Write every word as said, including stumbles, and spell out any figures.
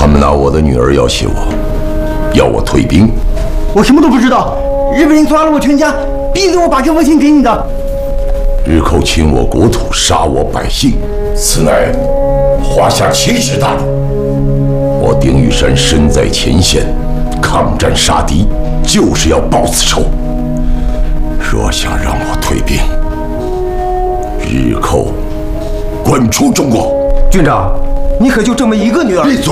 他们拿我的女儿要挟我，要我退兵。 我什么都不知道，日本人抓了我全家，逼着我把这封信给你的。 日寇侵我国土，杀我百姓，此乃华夏奇耻大辱。我丁玉山身在前线，抗战杀敌，就是要报此仇。若想让我退兵，日寇滚出中国！ 军长，你可就这么一个女儿？ 闭嘴！